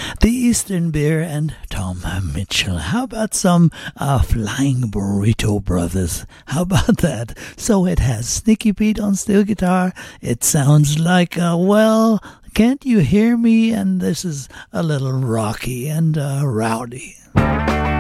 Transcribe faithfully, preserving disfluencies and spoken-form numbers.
The Eastern Beer and Tom Mitchell. How about some uh, Flying Burrito Brothers? How about that? So it has Sneaky Pete on steel guitar. It sounds like, uh, well, can't you hear me? And this is a little rocky and uh, rowdy.